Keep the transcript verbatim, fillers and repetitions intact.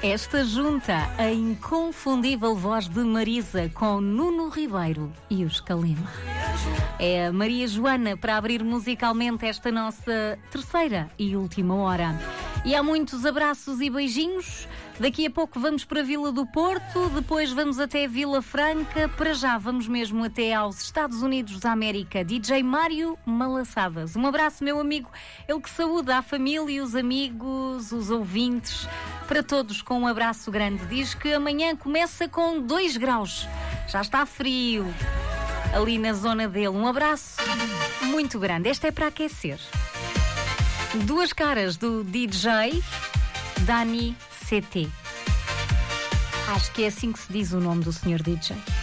Esta junta, a inconfundível voz de Marisa com Nuno Ribeiro e os Calema. É a Maria Joana para abrir musicalmente esta nossa terceira e última hora. E há muitos abraços e beijinhos. Daqui a pouco vamos para a Vila do Porto, depois vamos até Vila Franca, para já vamos mesmo até aos Estados Unidos da América. D J Mário Malaçadas. Um abraço, meu amigo, ele que saúda a família, os amigos, os ouvintes, para todos com um abraço grande. Diz que amanhã começa com dois graus, já está frio ali na zona dele. Um abraço muito grande, esta é para aquecer. Duas caras do D J Dani C T. Acho que é assim que se diz o nome do senhor D J.